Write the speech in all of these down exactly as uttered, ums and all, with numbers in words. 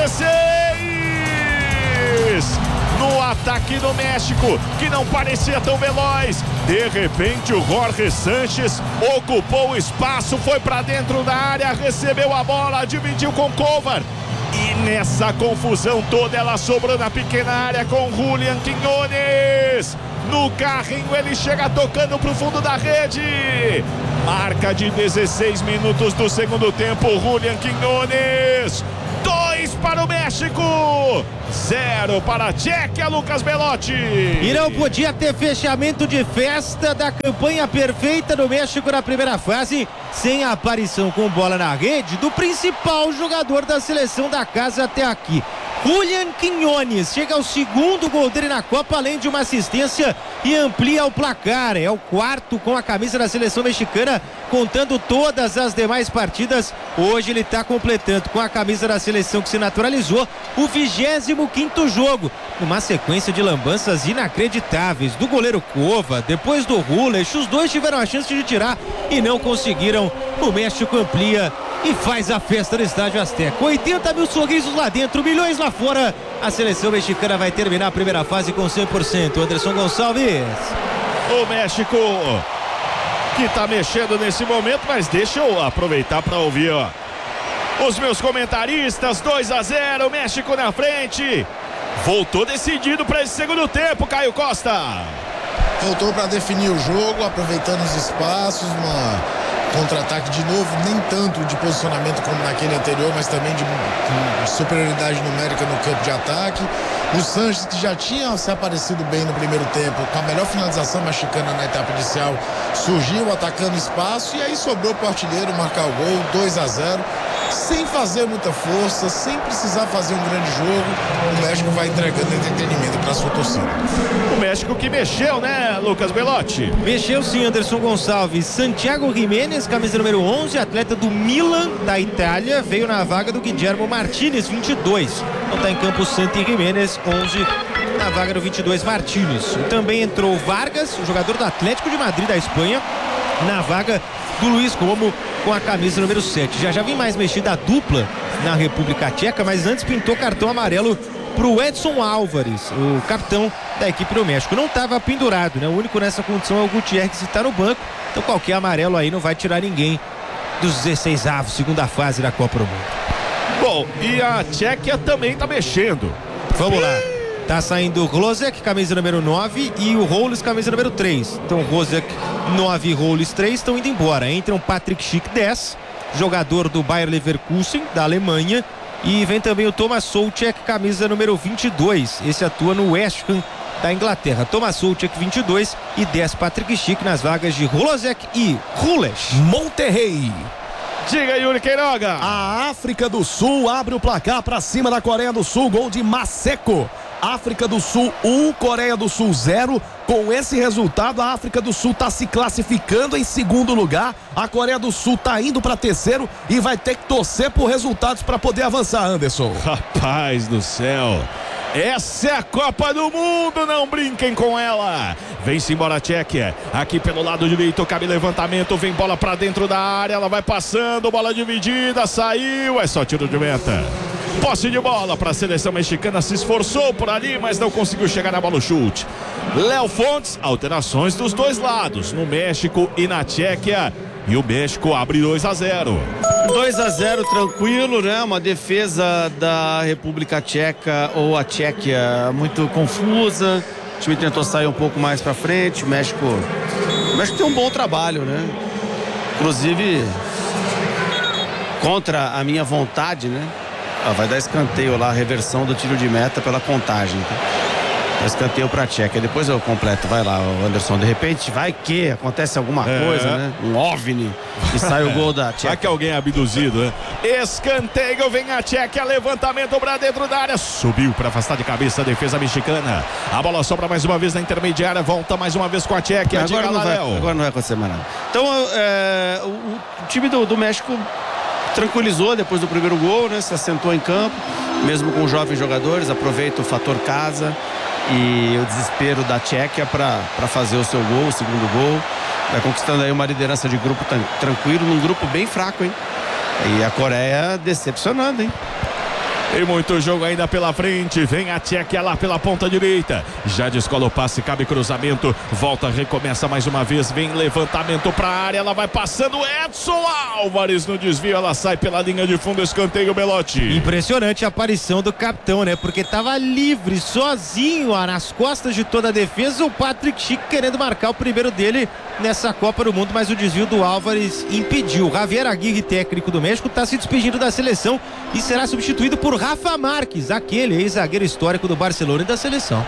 dezesseis. No ataque do México, que não parecia tão veloz, de repente o Jorge Sánchez ocupou o espaço, foi para dentro da área, recebeu a bola, dividiu com Kovar. E nessa confusão toda, ela sobrou na pequena área com Julián Quiñones. No carrinho, ele chega tocando pro fundo da rede. Marca de dezesseis minutos do segundo tempo, Julián Quiñones. Dois para o México, zero para a Tchequia, Lucas Belotti. E não podia ter fechamento de festa da campanha perfeita do México na primeira fase sem a aparição com bola na rede do principal jogador da seleção da casa até aqui. Julián Quiñones chega ao segundo gol dele na Copa, além de uma assistência, e amplia o placar. É o quarto com a camisa da seleção mexicana, contando todas as demais partidas. Hoje ele está completando com a camisa da seleção que se naturalizou o vigésimo quinto jogo, uma sequência de lambanças inacreditáveis do goleiro Cova, depois do Rules. Os dois tiveram a chance de tirar e não conseguiram. O México amplia e faz a festa no Estádio Azteca. oitenta mil sorrisos lá dentro, milhões lá fora. A seleção mexicana vai terminar a primeira fase com cem por cento. Anderson Gonçalves. O México que tá mexendo nesse momento, mas deixa eu aproveitar para ouvir, ó, os meus comentaristas. Dois a zero, México na frente. Voltou decidido para esse segundo tempo, Caio Costa. Voltou para definir o jogo, aproveitando os espaços, uma contra-ataque de novo, nem tanto de posicionamento como naquele anterior, mas também de, de superioridade numérica no campo de ataque. O Sánchez, que já tinha se aparecido bem no primeiro tempo, com a melhor finalização mexicana na etapa inicial, surgiu atacando espaço, e aí sobrou para o artilheiro marcar o gol. Dois a zero, sem fazer muita força, sem precisar fazer um grande jogo. O México vai entregando entretenimento para a sua torcida. O México que mexeu, né, Lucas Belotti? Mexeu sim, Anderson Gonçalves. Santiago Jiménez, camisa número onze, atleta do Milan da Itália, veio na vaga do Guillermo Martínez, vinte e dois. Então está em campo Santi Jiménez, onze, na vaga do vinte e dois, Martínez. E também entrou Vargas, o jogador do Atlético de Madrid da Espanha, na vaga do Luiz Romo, com a camisa número sete. Já já vem mais mexida a dupla na República Tcheca, mas antes pintou cartão amarelo pro Edson Álvares, o capitão da equipe do México. Não estava pendurado, né? O único nessa condição é o Gutierrez, que está no banco. Então qualquer amarelo aí não vai tirar ninguém dos dezesseis avos, segunda fase da Copa do Mundo. Bom, e a Tchequia também tá mexendo. Vamos lá. Tá saindo o Rosek, camisa número nove, e o Roles, camisa número três. Então Rosek nove e Roles três estão indo embora. Entram Patrick Schick, dez, jogador do Bayer Leverkusen, da Alemanha. E vem também o Thomas Souček, camisa número vinte e dois. Esse atua no West Ham da Inglaterra. Thomas Souček, vinte e dois, e dez Patrick Schick nas vagas de Rosek e Rules. Monterrey. Diga, Yuri Queiroga. A África do Sul abre o placar para cima da Coreia do Sul. Gol de Maseko. África do Sul um, Coreia do Sul zero. Com esse resultado, a África do Sul está se classificando em segundo lugar. A Coreia do Sul está indo para terceiro e vai ter que torcer por resultados para poder avançar, Anderson. Rapaz do céu. Essa é a Copa do Mundo, não brinquem com ela. Vem-se embora a Tchequia, aqui pelo lado direito, cabe levantamento, vem bola pra dentro da área, ela vai passando, bola dividida, saiu, é só tiro de meta. Posse de bola para a seleção mexicana, se esforçou por ali, mas não conseguiu chegar na bola o chute. Léo Fontes, alterações dos dois lados, no México e na Tchequia, e o México abre dois a zero. dois a zero tranquilo, né? Uma defesa da República Tcheca ou a Tchequia muito confusa. O time tentou sair um pouco mais pra frente. O México, o México tem um bom trabalho, né? Inclusive contra a minha vontade, né? Ah, vai dar escanteio lá, reversão do tiro de meta pela contagem. Tá? Escanteio pra Tchequia. Depois eu completo. Vai lá, Anderson. De repente, vai que acontece alguma é. coisa, né? Um OVNI e sai o gol da Tchequia. Vai que alguém é abduzido, né? Escanteio, vem a Tchequia, levantamento pra dentro da área. Subiu pra afastar de cabeça a defesa mexicana. A bola sobra mais uma vez na intermediária. Volta mais uma vez com a Tchequia. Agora, não vai, agora não vai acontecer mais nada. Então, é, o, o time do, do México tranquilizou depois do primeiro gol, né? Se assentou em campo, mesmo com jovens jogadores, aproveita o fator casa e o desespero da Tchequia para fazer o seu gol, o segundo gol. Vai conquistando aí uma liderança de grupo tranquilo, num grupo bem fraco, hein? E a Coreia decepcionando, hein? E muito jogo ainda pela frente. Vem a Tchequia lá pela ponta direita. Já descola o passe, cabe cruzamento. Volta, recomeça mais uma vez. Vem levantamento para a área. Ela vai passando. Edson Álvares no desvio. Ela sai pela linha de fundo. Escanteio, Belotti. Impressionante a aparição do capitão, né? Porque estava livre, sozinho, ó, nas costas de toda a defesa. O Patrick Schick querendo marcar o primeiro dele nessa Copa do Mundo, mas o desvio do Álvares impediu. Javier Aguirre, técnico do México, está se despedindo da seleção e será substituído por Rafa Marques, aquele ex-zagueiro histórico do Barcelona e da seleção.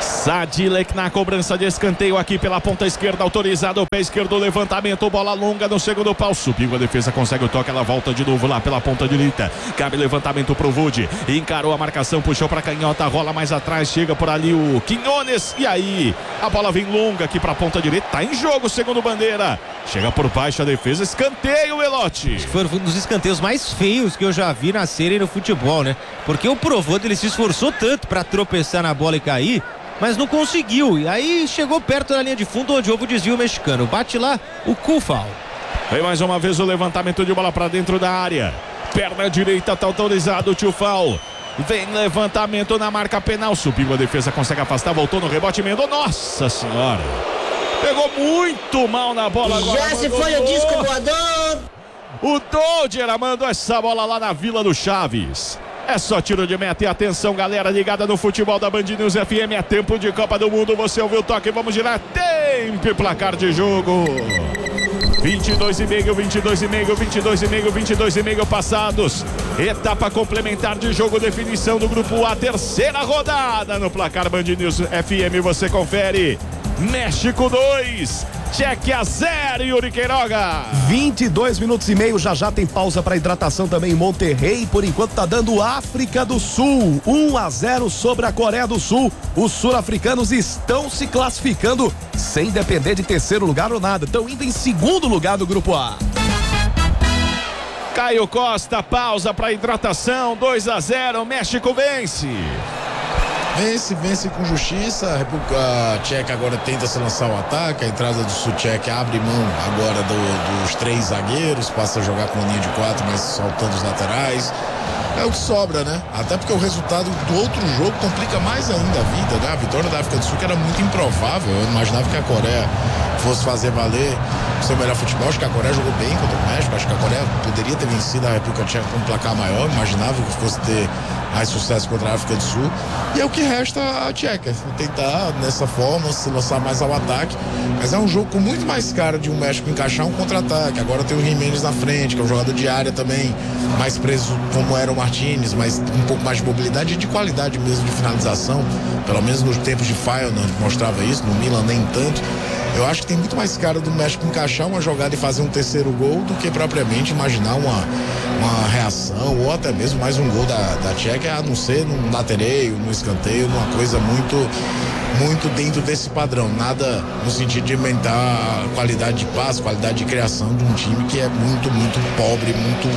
Sadilek na cobrança de escanteio aqui pela ponta esquerda, autorizado o pé esquerdo, levantamento, bola longa no segundo pau, subiu a defesa, consegue o toque, ela volta de novo lá pela ponta direita, cabe levantamento pro Wood, encarou a marcação, puxou pra canhota, rola mais atrás, chega por ali o Quinones, e aí a bola vem longa aqui pra ponta direita, tá em jogo, segundo bandeira, chega por baixo a defesa, escanteio, Belotti. Foi um dos escanteios mais feios que eu já vi nascerem no futebol, né? Porque o Provoto, ele se esforçou tanto pra tropeçar na bola e cair, mas não conseguiu, e aí chegou perto da linha de fundo onde houve o desvio mexicano, bate lá o Kufal. Vem mais uma vez o levantamento de bola para dentro da área, perna direita tá autorizado o Tchufal, vem levantamento na marca penal, subiu a defesa, consegue afastar, voltou no rebote, emendou, nossa senhora, pegou muito mal na bola agora. Já se foi o disco voador. O Dodger mandou essa bola lá na Vila do Chaves. É só tiro de meta e atenção, galera ligada no futebol da Band News F M. É tempo de Copa do Mundo. Você ouviu o toque, vamos girar. Tempo e placar de jogo. vinte e dois e meio, vinte e dois e meio, vinte e dois e meio, vinte e dois e meio passados. Etapa complementar de jogo, definição do grupo A. Terceira rodada no placar Band News F M. Você confere. México dois, Tchequia zero, Yuri Queiroga. vinte e dois minutos e meio, já já tem pausa para hidratação também em Monterrey. Por enquanto tá dando África do Sul, um a zero sobre a Coreia do Sul. Os sul-africanos estão se classificando sem depender de terceiro lugar ou nada. Estão indo em segundo lugar do grupo A. Caio Costa, pausa para hidratação, dois a zero, México vence. Vence, vence com justiça. A República Tcheca agora tenta se lançar o ataque. A entrada do Sul Tcheca abre mão agora do, dos três zagueiros, passa a jogar com a linha de quatro, mas soltando os laterais. É o que sobra, né? Até porque o resultado do outro jogo complica mais ainda a vida, né? A vitória da África do Sul, que era muito improvável. Eu imaginava que a Coreia fosse fazer valer o seu melhor futebol. Acho que a Coreia jogou bem contra o México. Acho que a Coreia poderia ter vencido a República Tcheca com um placar maior. Imaginava que fosse ter mais sucesso contra a África do Sul. E é o que resta a Tcheca. Tentar, dessa forma, se lançar mais ao ataque. Mas é um jogo com muito mais cara de um México encaixar um contra-ataque. Agora tem o Jiménez na frente, que é um jogador de área também, mais preso como era o Martínez, mas um pouco mais de mobilidade e de qualidade mesmo de finalização. Pelo menos nos tempos de Feyenoord mostrava isso, no Milan nem tanto. Eu acho que tem muito mais cara do México encaixar uma jogada e fazer um terceiro gol do que propriamente imaginar uma, uma reação ou até mesmo mais um gol da, da Tcheca, a não ser num latereio, num escanteio, numa coisa muito, muito dentro desse padrão. Nada no sentido de aumentar a qualidade de passe, qualidade de criação de um time que é muito, muito pobre, muito...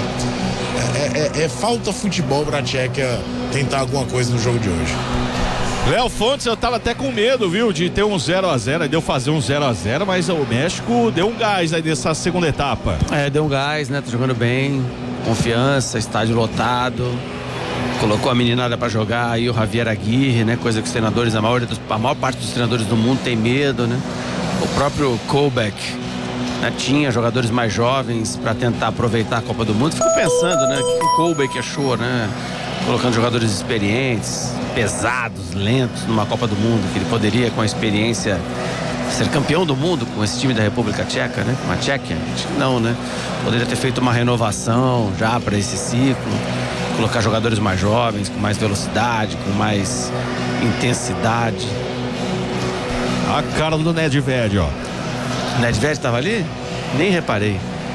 É, é, é falta futebol para a Tcheca tentar alguma coisa no jogo de hoje. Léo Fontes, eu tava até com medo, viu, de ter um zero a zero, aí deu fazer um zero a zero, mas o México deu um gás aí nessa segunda etapa. É, deu um gás, né, tá jogando bem, confiança, estádio lotado, colocou a meninada pra jogar aí o Javier Aguirre, né, coisa que os treinadores, a maior, a maior parte dos treinadores do mundo tem medo, né, o próprio Koubek, né, tinha jogadores mais jovens pra tentar aproveitar a Copa do Mundo. Fico pensando, né, o que o Koubek achou, né, colocando jogadores experientes, pesados, lentos numa Copa do Mundo, que ele poderia, com a experiência, ser campeão do mundo com esse time da República Tcheca, né? Com a Tchequia? Acho que não, né? Poderia ter feito uma renovação já para esse ciclo, colocar jogadores mais jovens, com mais velocidade, com mais intensidade. A cara do Nedved, ó. Nedved estava ali? Nem reparei.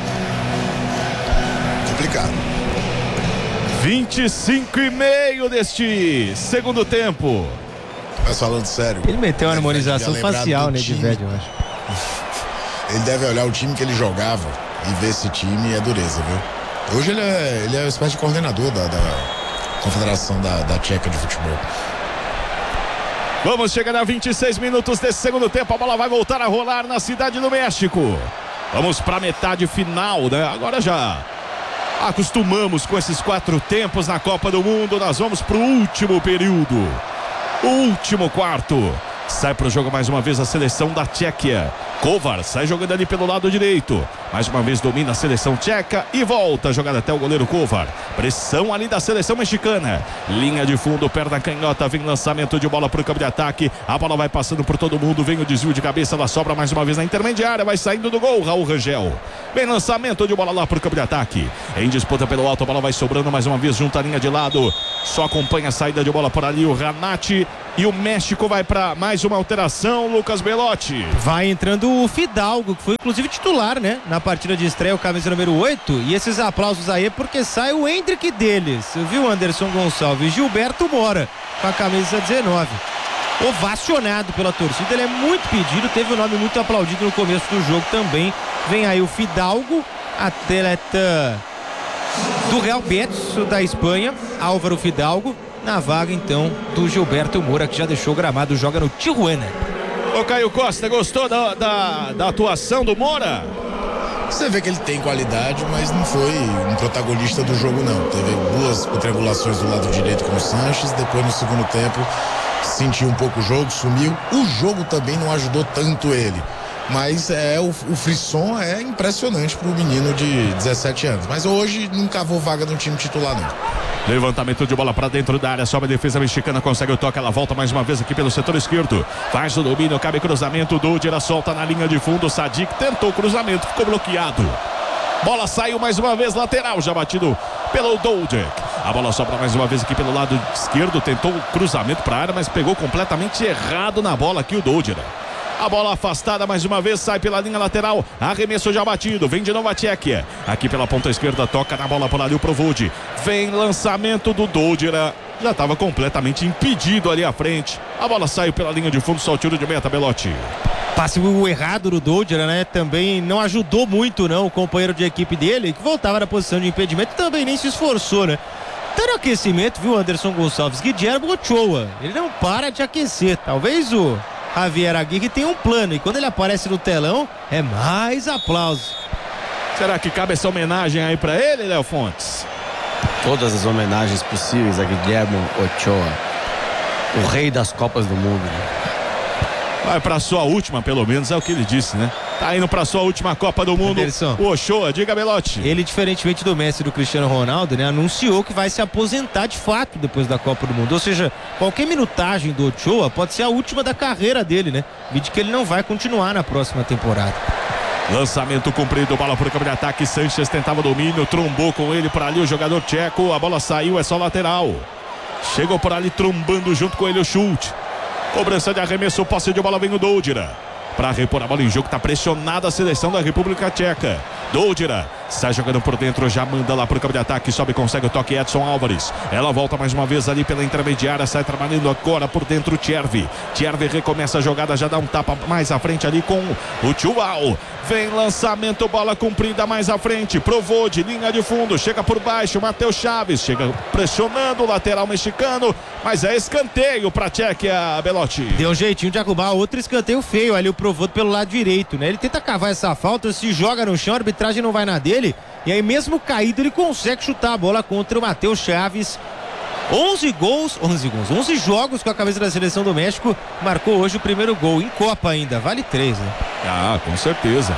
Complicado. vinte e cinco e meio deste segundo tempo. Mas falando sério, Ele meteu uma harmonização facial, né, Nedved, eu acho. Ele deve olhar o time que ele jogava e ver esse time é dureza, viu? Hoje ele é, ele é uma espécie de coordenador da, da Confederação da, da Tcheca de Futebol. Vamos chegar a vinte e seis minutos desse segundo tempo. A bola vai voltar a rolar na Cidade do México. Vamos para a metade final, né? Agora já Acostumamos com esses quatro tempos na Copa do Mundo. Nós vamos pro último período. O último quarto. Sai pro jogo mais uma vez a seleção da Tchequia. Kovar sai jogando ali pelo lado direito. Mais uma vez domina a seleção tcheca e volta a jogada até o goleiro Kovar. Pressão ali da seleção mexicana. Linha de fundo, perna canhota. Vem lançamento de bola pro campo de ataque. A bola vai passando por todo mundo. Vem o desvio de cabeça. Ela sobra mais uma vez na intermediária. Vai saindo do gol, Raul Rangel. Vem lançamento de bola lá pro campo de ataque. Em disputa pelo alto, a bola vai sobrando mais uma vez junto à linha de lado. Só acompanha a saída de bola por ali o Ranati. E o México vai para mais uma alteração, Lucas Belotti. Vai entrando o Fidalgo, que foi inclusive titular, né? Na partida de estreia, o camisa número oito. E esses aplausos aí porque sai o Hendrick deles. Viu, Anderson Gonçalves? Gilberto Mora, com a camisa dezenove. Ovacionado pela torcida, ele é muito pedido, teve o nome muito aplaudido no começo do jogo também. Vem aí o Fidalgo, atleta do Real Betis da Espanha, Álvaro Fidalgo, na vaga então do Gilberto Moura, que já deixou o gramado, joga no Tijuana. Ô Caio Costa, gostou da, da, da atuação do Moura? Você vê que ele tem qualidade, mas não foi um protagonista do jogo não. Teve duas triangulações do lado direito com o Sanches, depois no segundo tempo sentiu um pouco o jogo, sumiu. O jogo também não ajudou tanto ele. Mas é, o, o frisson é impressionante para o menino de dezessete anos. Mas hoje não cavou vaga no time titular, não. Levantamento de bola para dentro da área, sobe a defesa mexicana, consegue o toque, ela volta mais uma vez aqui pelo setor esquerdo. Faz o domínio, cabe cruzamento, Dodira solta na linha de fundo, Sadik tentou o cruzamento, ficou bloqueado. Bola saiu mais uma vez, lateral, já batido pelo Dodek. A bola sobra mais uma vez aqui pelo lado esquerdo, tentou o cruzamento para a área, mas pegou completamente errado na bola aqui o Dodira. A bola afastada mais uma vez, sai pela linha lateral, arremesso já batido, vem de novo a Tchequia. Aqui pela ponta esquerda, toca na bola por ali o Provode. Vem lançamento do Dodira, já estava completamente impedido ali à frente. A bola saiu pela linha de fundo, só o tiro de meta, Belotti. Passe errado do Dodira, né? Também não ajudou muito, não, o companheiro de equipe dele, que voltava na posição de impedimento, também nem se esforçou, né? Tá no aquecimento, viu, Anderson Gonçalves? Guilherme Ochoa, ele não para de aquecer, talvez o Javier Aguirre tem um plano e quando ele aparece no telão é mais aplausos. Será que cabe essa homenagem aí pra ele, Léo Fontes? Todas as homenagens possíveis a Guilherme Ochoa, o rei das Copas do Mundo. Vai pra sua última, pelo menos é o que ele disse, né? Tá indo pra sua última Copa do Mundo. Anderson, o Ochoa, diga, Belotti. Ele, diferentemente do Messi e do Cristiano Ronaldo, né, anunciou que vai se aposentar de fato depois da Copa do Mundo. Ou seja, qualquer minutagem do Ochoa pode ser a última da carreira dele, né? Vide que ele não vai continuar na próxima temporada. Lançamento comprido, bola pro campo de ataque. Sanches tentava domínio, trombou com ele por ali o jogador tcheco. A bola saiu, é só lateral. Chegou por ali trombando junto com ele o chute. Cobrança de arremesso, posse de bola, vem o Dodira. Para repor a bola em jogo, tá pressionada a seleção da República Tcheca. Dodira sai jogando por dentro, já manda lá pro campo de ataque, sobe, consegue o toque, Edson Álvares. Ela volta mais uma vez ali pela intermediária, sai trabalhando agora por dentro, Tchervi. Tchervi recomeça a jogada, já dá um tapa mais à frente ali com o Tchuval. Vem lançamento, bola comprida mais à frente, provou de linha de fundo, chega por baixo, Matheus Chaves, chega pressionando o lateral mexicano, mas é escanteio pra Tchequia, Belotti. Deu um jeitinho de arrumar outro escanteio feio ali, o Provode pelo lado direito, né? Ele tenta cavar essa falta, se joga no chão, a arbitragem não vai na dele. E aí mesmo caído ele consegue chutar a bola contra o Matheus Chaves. onze gols, onze gols, onze jogos com a camisa da seleção do México. Marcou hoje o primeiro gol em Copa ainda, vale três, né? Ah, com certeza.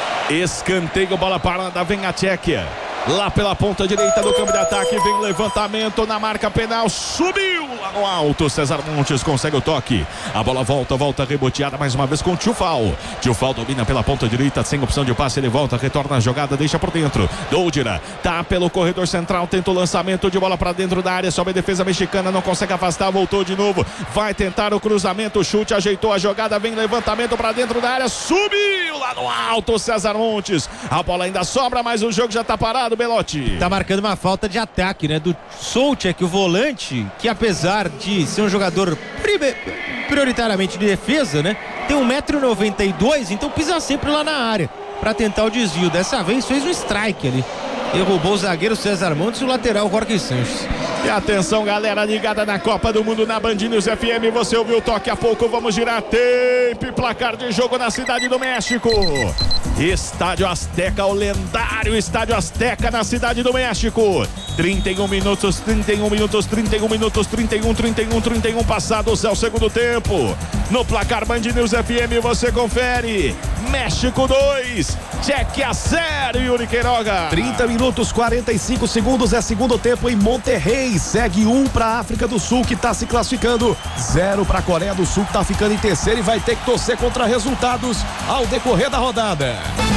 Escanteio, bola parada, vem a Tchequia. Lá pela ponta direita do campo de ataque, vem levantamento na marca penal, subiu lá no alto, César Montes consegue o toque, a bola volta, volta reboteada mais uma vez com o Tchufal. Tchufal domina pela ponta direita, sem opção de passe, ele volta, retorna a jogada, deixa por dentro, Dodira tá pelo corredor central, tenta o lançamento de bola pra dentro da área, sobe a defesa mexicana, não consegue afastar, voltou de novo, vai tentar o cruzamento, o chute, ajeitou a jogada, vem levantamento pra dentro da área, subiu lá no alto, César Montes, a bola ainda sobra, mas o jogo já tá parado, Belotti. Tá marcando uma falta de ataque, né? Do Souček, o volante, que apesar de ser um jogador prioritariamente de defesa, né? Tem um metro e noventa e dois, então pisa sempre lá na área pra tentar o desvio. Dessa vez fez um strike ali. Derrubou o zagueiro César Montes e o lateral Jorge Sanches. E atenção, galera ligada na Copa do Mundo na Band News F M. Você ouviu o toque, a pouco vamos girar tempo e placar de jogo na Cidade do México. Estádio Azteca, o lendário Estádio Azteca na Cidade do México. trinta e um minutos, trinta e um minutos, trinta e um minutos, trinta e um, trinta e um, trinta e um passados é o segundo tempo. No placar Band News F M você confere. México dois, Tchequia zero, Yuri Queiroga. trinta minutos, quarenta e cinco segundos é segundo tempo em Monterrey. Segue um para a África do Sul, que está se classificando, zero para a Coreia do Sul, que está ficando em terceiro e vai ter que torcer contra resultados ao decorrer da rodada.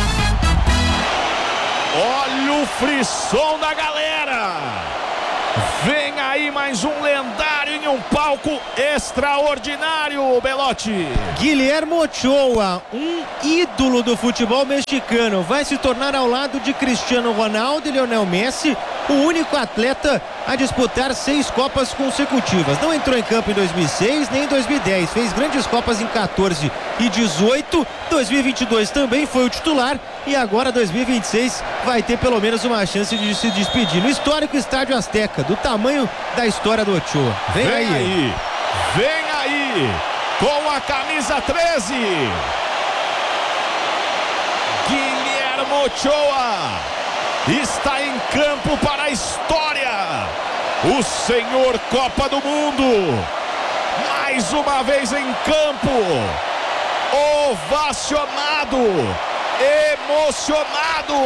Olha o frisson da galera. Vem aí mais um lendário em um palco extraordinário, Belotti. Guilherme Ochoa, um ídolo do futebol mexicano, vai se tornar ao lado de Cristiano Ronaldo e Lionel Messi o único atleta a disputar seis Copas consecutivas. Não entrou em campo em dois mil e seis nem em dois mil e dez, fez grandes Copas em quatorze e dezoito, dois mil e vinte e dois também foi o titular e agora dois mil e vinte e seis vai ter pelo menos uma chance de se despedir no histórico Estádio Azteca, do tamanho da história do Ochoa. Vem, vem aí. aí, vem aí, com a camisa treze, Guilherme Ochoa está em campo para a história. O senhor Copa do Mundo, mais uma vez em campo, ovacionado, emocionado.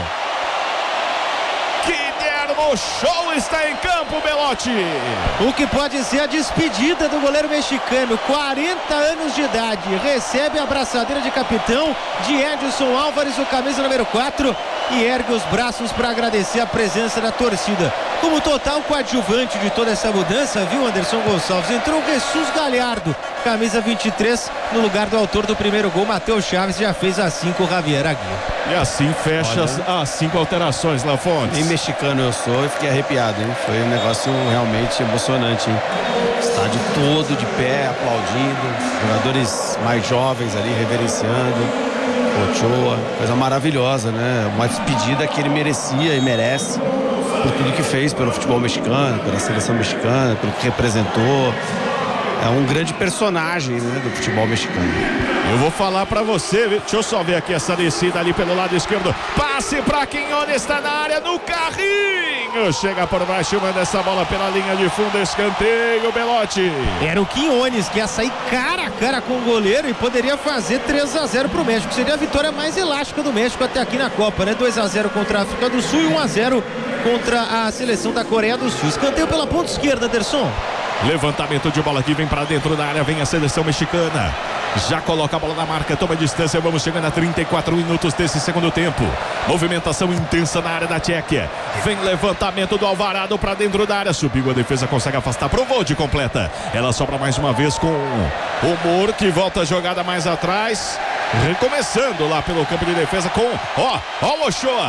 Guilherme Ochoa está em campo, Belotti. O que pode ser a despedida do goleiro mexicano, quarenta anos de idade, recebe a abraçadeira de capitão de Edson Álvares, o camisa número quatro, e ergue os braços para agradecer a presença da torcida. Como total coadjuvante de toda essa mudança, viu, Anderson Gonçalves? Entrou o Jesus Galhardo, camisa vinte e três, no lugar do autor do primeiro gol, Matheus Chaves, já fez a cinco, Javier Aguirre. E assim fecha Olha. as cinco alterações, Lafontes. Nem mexicano eu sou e fiquei arrepiado, hein? Foi um negócio realmente emocionante, hein? Estádio todo de pé, aplaudindo, jogadores mais jovens ali reverenciando. Ochoa, coisa maravilhosa, né? Uma despedida que ele merecia e merece por tudo que fez pelo futebol mexicano, pela seleção mexicana, pelo que representou. É um grande personagem, né, do futebol mexicano. Eu vou falar pra você, deixa eu só ver aqui essa descida ali pelo lado esquerdo. Passe pra Quinones, está na área, no carrinho. Chega por baixo, manda essa bola pela linha de fundo, escanteio, Belotti. Era o Quinones que ia sair cara a cara com o goleiro e poderia fazer três a zero pro México. Seria a vitória mais elástica do México até aqui na Copa, né? dois a zero contra a África do Sul e um a zero contra a seleção da Coreia do Sul. Escanteio pela ponta esquerda, Anderson. Levantamento de bola aqui, vem pra dentro da área, vem a seleção mexicana. Já coloca a bola na marca, toma distância, vamos chegando a trinta e quatro minutos desse segundo tempo. Movimentação intensa na área da Tchequia. Vem levantamento do Alvarado pra dentro da área, subiu a defesa, consegue afastar, provou de completa. Ela sobra mais uma vez com o Mor, que volta a jogada mais atrás. Recomeçando lá pelo campo de defesa com, ó, ó o Ochoa.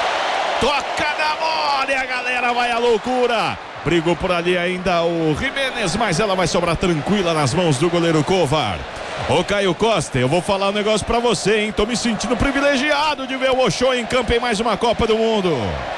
Toca na bola e a galera vai à loucura. Brigou por ali ainda o Jiménez, mas ela vai sobrar tranquila nas mãos do goleiro Kovar. Ô Caio Costa, eu vou falar um negócio pra você, hein? Tô me sentindo privilegiado de ver o Ochoa em campo em mais uma Copa do Mundo.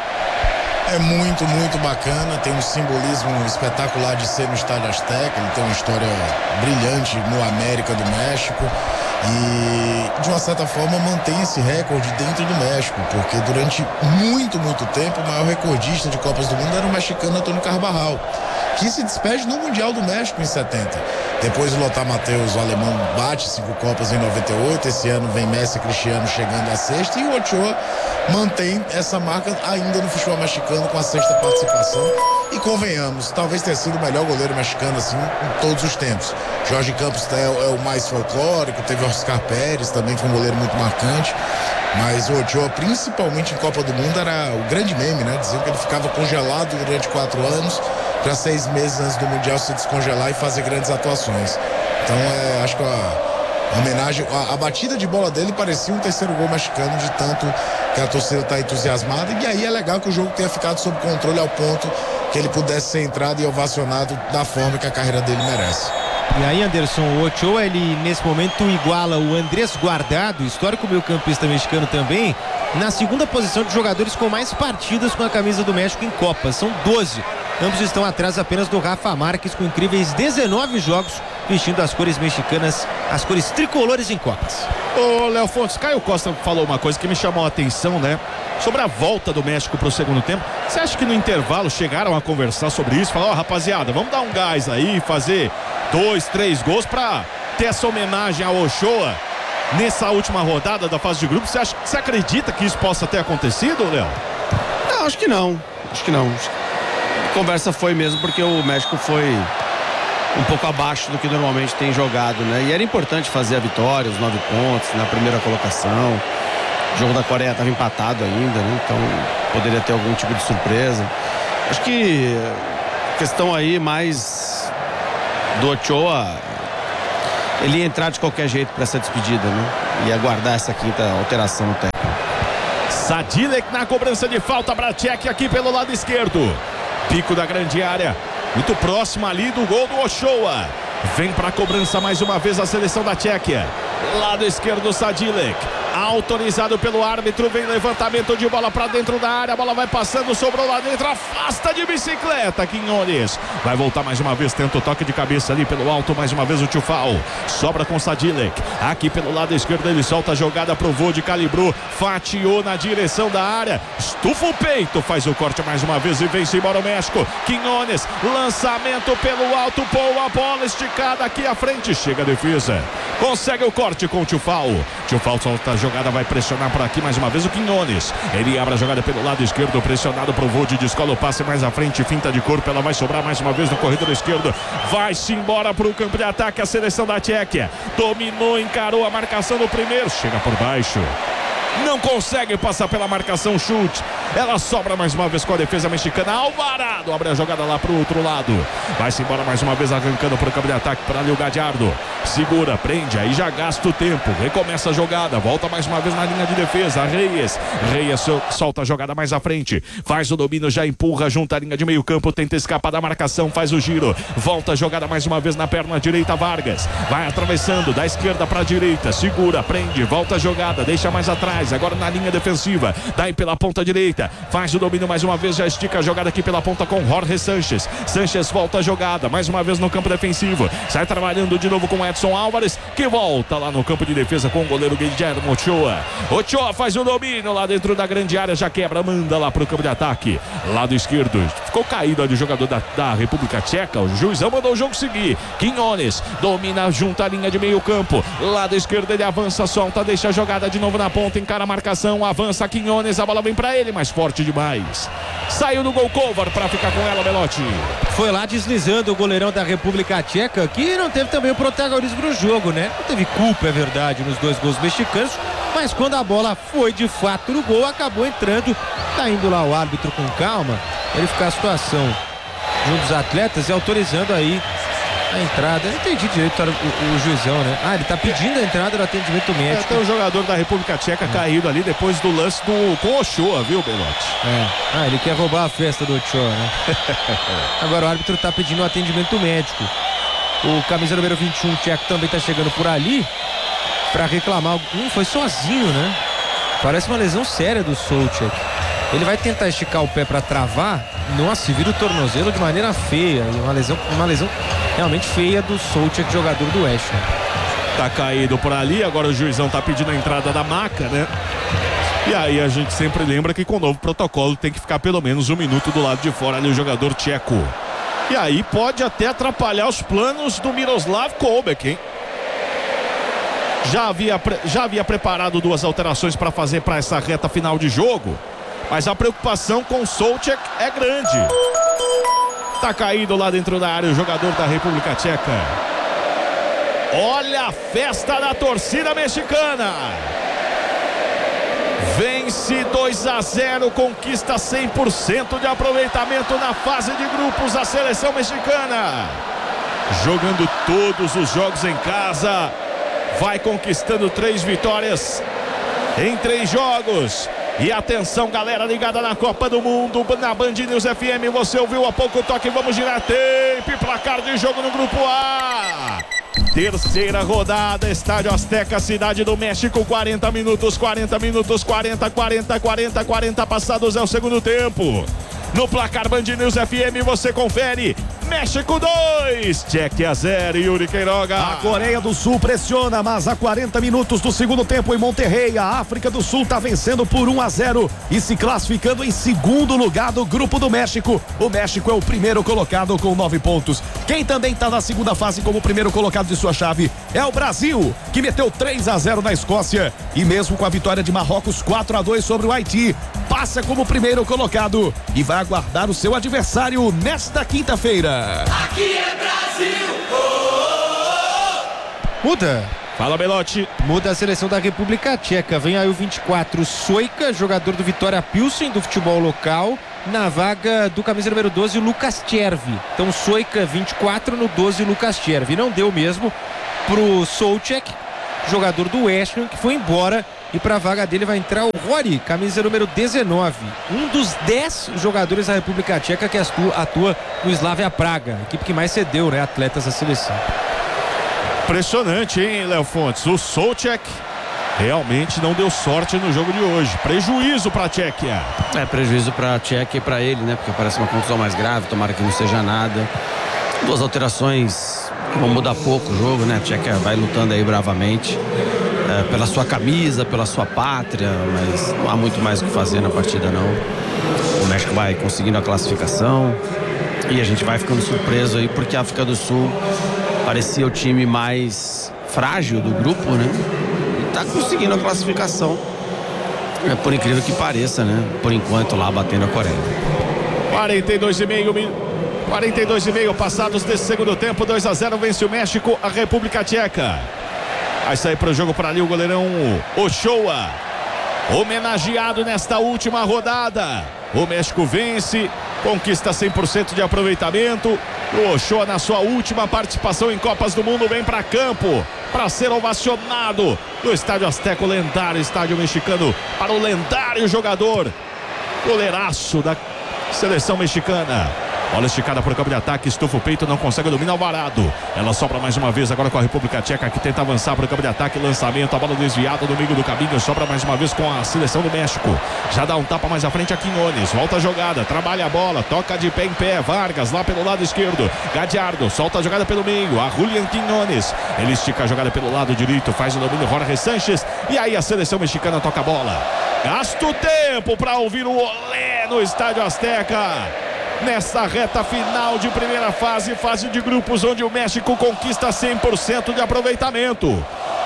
É muito, muito bacana, tem um simbolismo espetacular de ser no Estádio Azteca, ele tem uma história brilhante no América do México e de uma certa forma mantém esse recorde dentro do México, porque durante muito, muito tempo o maior recordista de Copas do Mundo era o mexicano Antônio Carvajal, que se despede no Mundial do México em setenta. Depois o Lothar Matthäus, o alemão, bate cinco Copas em noventa e oito. Esse ano vem Messi e Cristiano chegando à sexta. E o Ochoa mantém essa marca ainda no futebol mexicano com a sexta participação. E convenhamos, talvez tenha sido o melhor goleiro mexicano assim em todos os tempos. Jorge Campos é, é o mais folclórico, teve Oscar Pérez também, foi um goleiro muito marcante. Mas o Ochoa, principalmente em Copa do Mundo, era o grande meme, né? Dizendo que ele ficava congelado durante quatro anos para seis meses antes do Mundial se descongelar e fazer grandes atuações. Então, é, acho que a, a homenagem, a, a batida de bola dele parecia um terceiro gol mexicano, de tanto que a torcida está entusiasmada. E aí é legal que o jogo tenha ficado sob controle ao ponto que ele pudesse ser entrado e ovacionado da forma que a carreira dele merece. E aí, Anderson, o Ochoa, ele nesse momento iguala o Andrés Guardado, histórico meio-campista mexicano também, na segunda posição de jogadores com mais partidas com a camisa do México em Copa. São doze. Ambos estão atrás apenas do Rafa Marques, com incríveis dezenove jogos vestindo as cores mexicanas, as cores tricolores em Copas. Ô, Léo Fontes, Caio Costa falou uma coisa que me chamou a atenção, né? Sobre a volta do México para o segundo tempo. Você acha que no intervalo chegaram a conversar sobre isso? Falaram, ó, oh, rapaziada, vamos dar um gás aí, fazer dois, três gols para ter essa homenagem ao Ochoa nessa última rodada da fase de grupos. Você, acha, você acredita que isso possa ter acontecido, Léo? Não, acho que não. Acho que não. A conversa foi mesmo porque o México foi um pouco abaixo do que normalmente tem jogado, né? E era importante fazer a vitória, os nove pontos na primeira colocação. O jogo da Coreia estava empatado ainda, né? Então poderia ter algum tipo de surpresa. Acho que a questão aí mais do Ochoa, ele ia entrar de qualquer jeito para essa despedida, né? E aguardar essa quinta alteração no técnico. Sadilek na cobrança de falta para Tchek aqui pelo lado esquerdo. Pico da grande área, muito próximo ali do gol do Ochoa. Vem para a cobrança mais uma vez a seleção da Tchequia. Lado esquerdo, Sadilek. Autorizado pelo árbitro, vem levantamento de bola para dentro da área, a bola vai passando, sobrou lá dentro, afasta de bicicleta, Quinones. Vai voltar mais uma vez, tenta o toque de cabeça ali pelo alto, mais uma vez o Tchufal. Sobra com Sadilek. Aqui pelo lado esquerdo ele solta a jogada pro Vode, calibrou, fatiou na direção da área, estufa o peito, faz o corte mais uma vez e vem-se embora o México. Quinones, lançamento pelo alto, boa bola esticada aqui à frente, chega a defesa. Consegue o corte com o Tchufal. Tchufal solta a jogada, vai pressionar por aqui mais uma vez o Quinones. Ele abre a jogada pelo lado esquerdo, pressionado pro Vode, descola o passe mais à frente, finta de corpo, ela vai sobrar mais uma vez no corredor esquerdo. Vai-se embora pro campo de ataque a seleção da Tchequia. Dominou, encarou a marcação do primeiro, chega por baixo. Não consegue passar pela marcação, chute. Ela sobra mais uma vez com a defesa mexicana. Alvarado abre a jogada lá pro outro lado. Vai-se embora mais uma vez arrancando pro campo de ataque para ali o Gadiardo. Segura, prende, aí já gasta o tempo. Recomeça a jogada, volta mais uma vez na linha de defesa. Reyes, Reyes solta a jogada mais à frente. Faz o domínio, já empurra junto à linha de meio campo. Tenta escapar da marcação, faz o giro. Volta a jogada mais uma vez na perna direita, Vargas. Vai atravessando da esquerda para a direita. Segura, prende, volta a jogada, deixa mais atrás. Agora na linha defensiva, daí pela ponta direita, faz o domínio mais uma vez, já estica a jogada aqui pela ponta com Jorge Sanches. Sanches volta a jogada, mais uma vez no campo defensivo, sai trabalhando de novo com Edson Álvares, que volta lá no campo de defesa com o goleiro Guilherme Ochoa. Ochoa faz o domínio lá dentro da grande área, já quebra, manda lá pro campo de ataque, lado esquerdo, ficou caído ali o jogador da, da República Tcheca, o juizão mandou o jogo seguir. Quinones domina junto à linha de meio campo, lado esquerdo ele avança, solta, deixa a jogada de novo na ponta, encara a marcação, avança Quinones, a bola vem pra ele, mas forte demais. Saiu do gol cover pra ficar com ela, Belotti. Foi lá deslizando o goleirão da República Tcheca, que não teve também o protagonismo no jogo, né? Não teve culpa, é verdade, nos dois gols mexicanos, mas quando a bola foi de fato no gol, acabou entrando. Tá indo lá o árbitro com calma, verificar a situação junto dos atletas e autorizando aí a entrada. Eu não entendi direito o, o, o juizão, né? Ah, ele tá pedindo a entrada do atendimento médico. É, tem um jogador da República Tcheca é. caído ali depois do lance do, com o Ochoa, viu, Belotti? É. Ah, ele quer roubar a festa do Ochoa, né? Agora o árbitro tá pedindo o atendimento médico. O camisa número vinte e um tcheco também tá chegando por ali pra reclamar. Hum, foi sozinho, né? Parece uma lesão séria do Souček. Ele vai tentar esticar o pé para travar. Nossa, vira o tornozelo de maneira feia. Uma lesão, uma lesão realmente feia do Souček, jogador do West Ham. Tá caído por ali, agora o juizão tá pedindo a entrada da maca, né? E aí a gente sempre lembra que com o novo protocolo tem que ficar pelo menos um minuto do lado de fora ali o jogador tcheco. E aí pode até atrapalhar os planos do Miroslav Kolbek, hein? Já havia, já havia preparado duas alterações para fazer para essa reta final de jogo, mas a preocupação com o Souček é grande. Tá caído lá dentro da área o jogador da República Tcheca. Olha a festa da torcida mexicana. Vence dois a zero, conquista cem por cento de aproveitamento na fase de grupos a seleção mexicana. Jogando todos os jogos em casa, vai conquistando três vitórias em três jogos. E atenção, galera ligada na Copa do Mundo, na Band News F M, você ouviu há pouco o toque, vamos girar tempo, placar de jogo no Grupo A. Terceira rodada, Estádio Azteca, Cidade do México, quarenta minutos, quarenta minutos, quarenta, quarenta, quarenta, quarenta passados é o segundo tempo. No placar Band News F M você confere. México dois, Tchequia zero, Yuri Queiroga. A Coreia do Sul pressiona, mas a quarenta minutos do segundo tempo em Monterrey, a África do Sul está vencendo por um a zero e se classificando em segundo lugar do grupo do México. O México é o primeiro colocado com nove pontos. Quem também está na segunda fase como primeiro colocado de sua chave é o Brasil, que meteu três a zero na Escócia e mesmo com a vitória de Marrocos quatro a dois sobre o Haiti, passa como primeiro colocado e vai aguardar o seu adversário nesta quinta-feira. Aqui é Brasil! Oh, oh, oh. Muda. Fala, Belotti. Muda a seleção da República Tcheca. Vem aí o vinte e quatro, Soika, jogador do Vitória Pilsen, do futebol local, na vaga do camisa número doze, o Lucas Chervi. Então, Soika, vinte e quatro, no doze, Lucas Chervi. Não deu mesmo pro Souček, jogador do West Ham, que foi embora. E para a vaga dele vai entrar o Rory, camisa número dezenove. Um dos dez jogadores da República Tcheca que atua, atua no Slavia Praga. A equipe que mais cedeu, né, atletas da seleção. Impressionante, hein, Léo Fontes? O Souček realmente não deu sorte no jogo de hoje. Prejuízo para a Tchequia. É, prejuízo para a Tchequia e para ele, né? Porque parece uma contusão mais grave, tomara que não seja nada. Duas alterações que vão mudar pouco o jogo, né? A Tchequia vai lutando aí bravamente. É, pela sua camisa, pela sua pátria, mas não há muito mais o que fazer na partida não. O México vai conseguindo a classificação e a gente vai ficando surpreso aí porque a África do Sul parecia o time mais frágil do grupo, né? E tá conseguindo a classificação, é, por incrível que pareça, né? Por enquanto lá batendo a Coreia. quarenta e dois e meio quarenta e dois e meio passados desse segundo tempo. Dois a zero vence o México, a República Tcheca. Vai sair para o jogo para ali o goleirão Ochoa, homenageado nesta última rodada. O México vence, conquista cem por cento de aproveitamento. O Ochoa, na sua última participação em Copas do Mundo, vem para campo para ser ovacionado no Estádio Azteca, o lendário estádio mexicano, para o lendário jogador, goleiraço da seleção mexicana. Bola esticada por campo de ataque, estufa o peito, não consegue dominar o Alvarado. Ela sobra mais uma vez agora com a República Tcheca, que tenta avançar para o campo de ataque, lançamento, a bola desviada no meio do caminho, sobra mais uma vez com a seleção do México. Já dá um tapa mais à frente a Quiñones, volta a jogada, trabalha a bola, toca de pé em pé, Vargas lá pelo lado esquerdo, Gadiardo, solta a jogada pelo meio, a Julián Quiñones, ele estica a jogada pelo lado direito, faz o domínio Jorge Sánchez, e aí a seleção mexicana toca a bola. Gasta o tempo para ouvir o olé no Estádio Azteca. Nessa reta final de primeira fase, fase de grupos, onde o México conquista cem por cento de aproveitamento.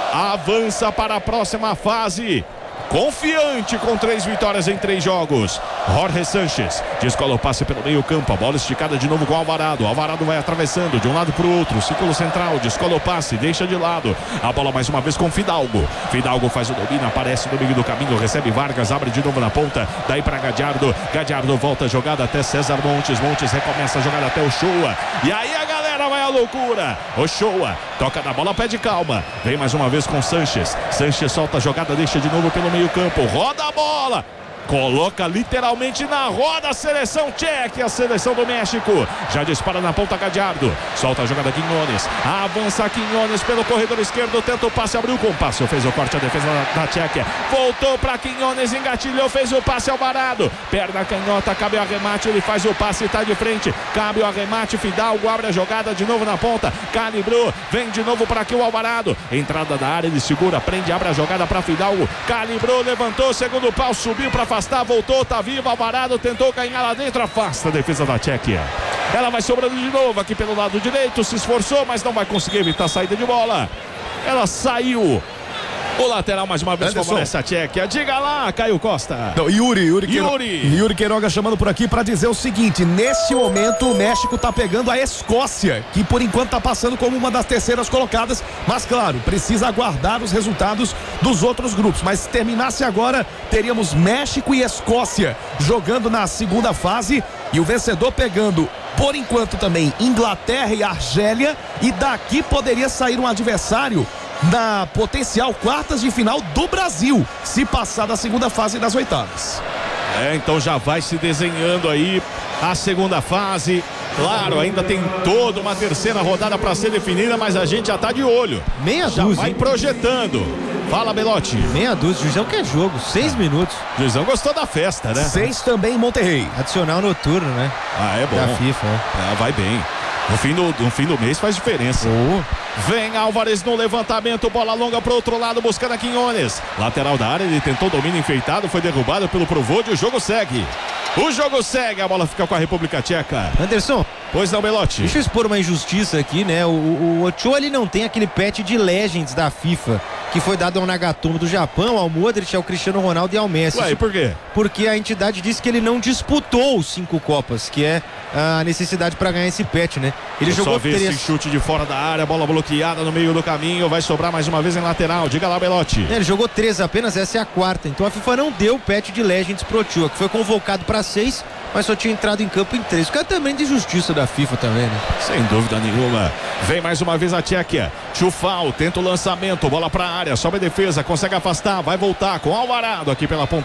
Avança para a próxima fase, confiante com três vitórias em três jogos. Jorge Sánchez descola o passe pelo meio campo, a bola esticada de novo com o Alvarado. Alvarado vai atravessando de um lado para o outro, círculo central, descola o passe, deixa de lado. A bola mais uma vez com Fidalgo. Fidalgo faz o domínio, aparece no meio do caminho, recebe Vargas, abre de novo na ponta, daí para Gadiardo. Gadiardo volta a jogada até César Montes. Montes recomeça a jogada até Ochoa. E aí a galera vai à loucura. Ochoa toca na bola, pede calma. Vem mais uma vez com Sánchez. Sánchez solta a jogada, deixa de novo pelo meio campo, roda a bola, coloca literalmente na roda a seleção tcheca, a seleção do México. Já dispara na ponta Gadiardo, solta a jogada Quiñones, avança Quiñones pelo corredor esquerdo, tenta o passe, abriu com o passe, fez o corte, a defesa da, da Tchequia, voltou para Quiñones, engatilhou, fez o passe ao Alvarado, perna canhota, cabe o arremate, ele faz o passe, está de frente, cabe o arremate, Fidalgo abre a jogada de novo na ponta, calibrou, vem de novo para aqui o Alvarado, entrada da área, ele segura, prende, abre a jogada para Fidalgo, calibrou, levantou, segundo pau, subiu para afastar, voltou, tá vivo, Alvarado tentou ganhar lá dentro, afasta a defesa da Tchequia. Ela vai sobrando de novo aqui pelo lado direito, se esforçou, mas não vai conseguir evitar a saída de bola. Ela saiu. O lateral mais uma vez favorece a Tchequia. Diga lá, Caio Costa. Não, Yuri, Yuri, Queiro... Yuri. Yuri Queiroga chamando por aqui para dizer o seguinte: nesse momento o México tá pegando a Escócia, que por enquanto tá passando como uma das terceiras colocadas, mas claro, precisa aguardar os resultados dos outros grupos, mas se terminasse agora, teríamos México e Escócia jogando na segunda fase e o vencedor pegando por enquanto também Inglaterra e Argélia, e daqui poderia sair um adversário na potencial quartas de final do Brasil, se passar da segunda fase das oitavas. É, então já vai se desenhando aí a segunda fase. Claro, ainda tem toda uma terceira rodada para ser definida, mas a gente já tá de olho. Meia já dúzia. vai hein? projetando. Fala, Belotti. Meia dúzia. Juizão quer jogo. Seis minutos. O Juizão gostou da festa, né? Seis também em Monterrey. Adicional noturno, né? Ah, é bom. Da FIFA, né? Ah, vai bem. No fim, do, no fim do mês faz diferença. Oh. Vem Álvares no levantamento, bola longa pro outro lado, buscando a Quinones. Lateral da área, ele tentou domínio enfeitado, foi derrubado pelo Provode, o jogo segue. O jogo segue, a bola fica com a República Tcheca. Anderson. Pois não, Belotti. Deixa eu expor uma injustiça aqui, né? O, o, o Ochoa, ele não tem aquele patch de Legends da FIFA que foi dado ao Nagatomo do Japão, ao Modric, ao Cristiano Ronaldo e ao Messi. Ué, e por quê? Porque a entidade disse que ele não disputou os cinco Copas, que é a necessidade para ganhar esse patch, né? Ele Eu jogou só vê três. esse chute de fora da área, bola bloqueada no meio do caminho, vai sobrar mais uma vez em lateral. Diga lá, Belotti. É, ele jogou três apenas, essa é a quarta. Então a FIFA não deu o patch de Legends pro Ochoa, que foi convocado para seis, mas só tinha entrado em campo em três. O cara também de justiça da FIFA também, né? Sem dúvida nenhuma. Vem mais uma vez a Tchequia. Chufal tenta o lançamento, bola pra área, sobe a defesa, consegue afastar, vai voltar com Alvarado aqui pela ponta